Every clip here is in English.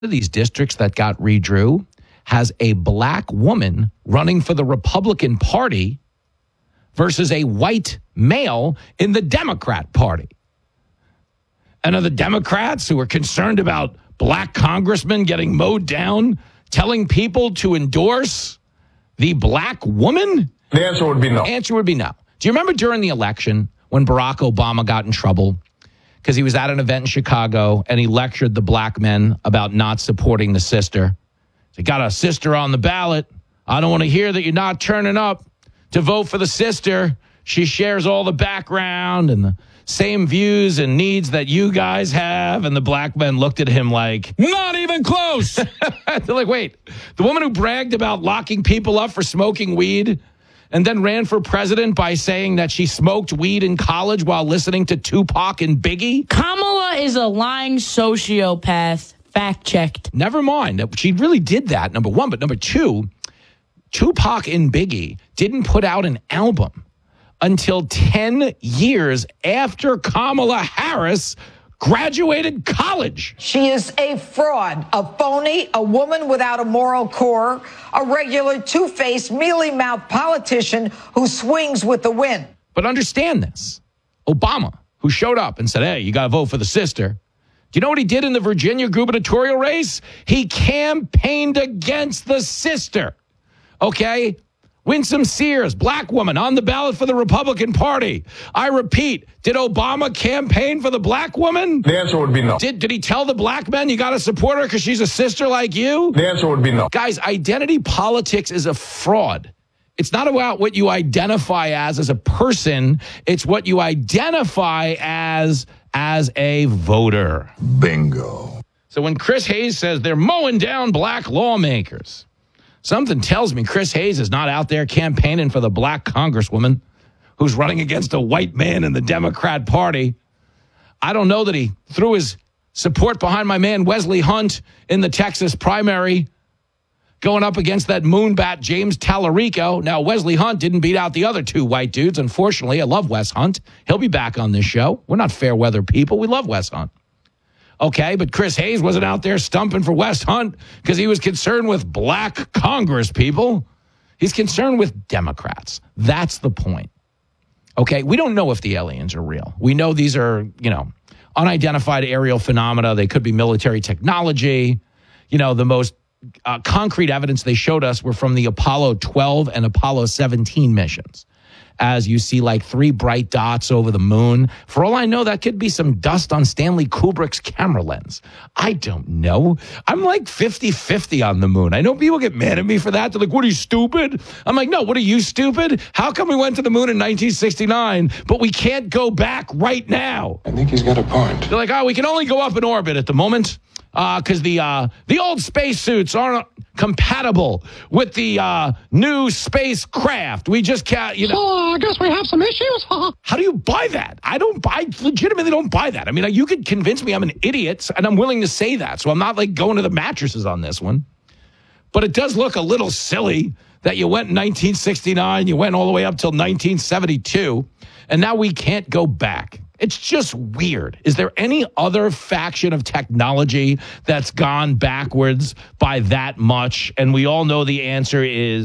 these districts that got redrew has a black woman running for the Republican Party versus a white male in the Democrat Party. And are the Democrats who are concerned about black congressmen getting mowed down telling people to endorse the black woman? The answer would be no. Answer would be no. Do you remember during the election when Barack Obama got in trouble because he was at an event in Chicago and he lectured the black men about not supporting the sister? He got a sister on the ballot. I don't want to hear that you're not turning up to vote for the sister. She shares all the background and the same views and needs that you guys have. And the black men looked at him like, not even close. They're like, wait, the woman who bragged about locking people up for smoking weed and then ran for president by saying that she smoked weed in college while listening to Tupac and Biggie? Kamala is a lying sociopath. Fact checked. Never mind. She really did that, number one. But number two, Tupac and Biggie didn't put out an album until 10 years after Kamala Harris graduated college. She is a fraud, a phony, a woman without a moral core, a regular two-faced, mealy-mouthed politician who swings with the wind. But understand this. Obama, who showed up and said, hey, you got to vote for the sister. Do you know what he did in the Virginia gubernatorial race? He campaigned against the sister. Okay? Winsome Sears, black woman, on the ballot for the Republican Party. I repeat, did Obama campaign for the black woman? The answer would be no. Did he tell the black men you got to support her because she's a sister like you? The answer would be no. Guys, identity politics is a fraud. It's not about what you identify as a person. It's what you identify as a voter. Bingo. So when Chris Hayes says they're mowing down black lawmakers, something tells me Chris Hayes is not out there campaigning for the black congresswoman who's running against a white man in the Democrat Party. I don't know that he threw his support behind my man Wesley Hunt in the Texas primary, going up against that moonbat James Tallarico. Now, Wesley Hunt didn't beat out the other two white dudes. Unfortunately, I love Wes Hunt. He'll be back on this show. We're not fair weather people. We love Wes Hunt. Okay, but Chris Hayes wasn't out there stumping for Wes Hunt because he was concerned with black Congress people. He's concerned with Democrats. That's the point. Okay, we don't know if the aliens are real. We know these are, unidentified aerial phenomena. They could be military technology. The most concrete evidence they showed us were from the Apollo 12 and Apollo 17 missions. As you see like three bright dots over the moon. For all I know, that could be some dust on Stanley Kubrick's camera lens. I don't know. I'm like 50-50 on the moon. I know people get mad at me for that. They're like, what are you, stupid? I'm like, no, what are you, stupid? How come we went to the moon in 1969, but we can't go back right now? I think he's got a point. They're like, we can only go up in orbit at the moment because the old spacesuits aren't compatible with the new spacecraft. We just can't, I guess we have some issues. How do you buy that? I legitimately don't buy that. I mean, you could convince me I'm an idiot, and I'm willing to say that. So I'm not like going to the mattresses on this one. But it does look a little silly that you went in 1969, you went all the way up till 1972, and now we can't go back. It's just weird. Is there any other faction of technology that's gone backwards by that much? And we all know the answer is,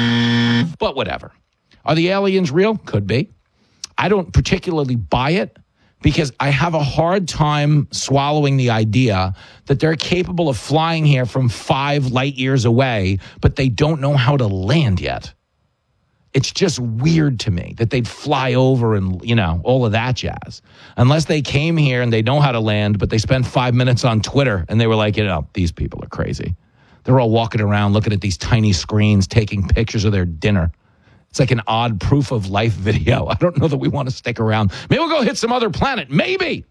but whatever. Are the aliens real? Could be. I don't particularly buy it because I have a hard time swallowing the idea that they're capable of flying here from 5 light years away, but they don't know how to land yet. It's just weird to me that they'd fly over and, all of that jazz. Unless they came here and they know how to land, but they spent 5 minutes on Twitter and they were like, these people are crazy. They're all walking around looking at these tiny screens, taking pictures of their dinner. It's like an odd proof of life video. I don't know that we want to stick around. Maybe we'll go hit some other planet. Maybe.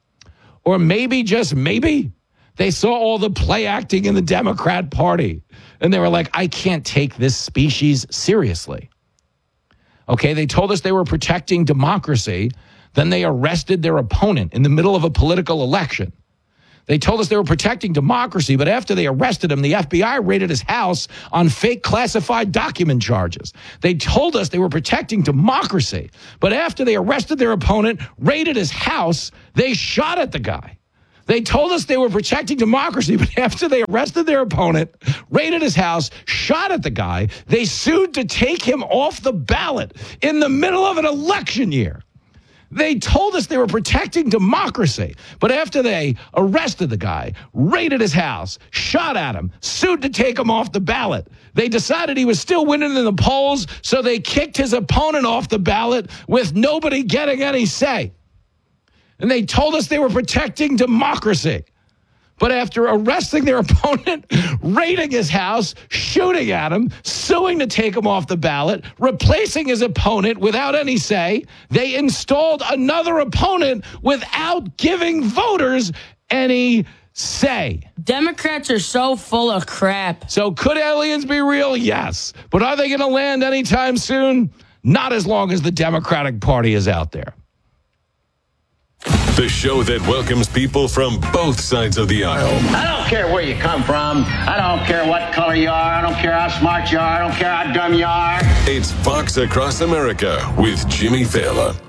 Or maybe, just maybe, they saw all the play acting in the Democrat Party. And they were like, I can't take this species seriously. Okay, they told us they were protecting democracy. Then they arrested their opponent in the middle of a political election. They told us they were protecting democracy, but after they arrested him, the FBI raided his house on fake classified document charges. They told us they were protecting democracy, but after they arrested their opponent, raided his house, they shot at the guy. They told us they were protecting democracy, but after they arrested their opponent, raided his house, shot at the guy, they sued to take him off the ballot in the middle of an election year. They told us they were protecting democracy, but after they arrested the guy, raided his house, shot at him, sued to take him off the ballot, they decided he was still winning in the polls, so they kicked his opponent off the ballot with nobody getting any say. And they told us they were protecting democracy. But after arresting their opponent, raiding his house, shooting at him, suing to take him off the ballot, replacing his opponent without any say, they installed another opponent without giving voters any say. Democrats are so full of crap. So could aliens be real? Yes. But are they going to land anytime soon? Not as long as the Democratic Party is out there. The show that welcomes people from both sides of the aisle. I don't care where you come from. I don't care what color you are. I don't care how smart you are. I don't care how dumb you are. It's Fox Across America with Jimmy Fallon.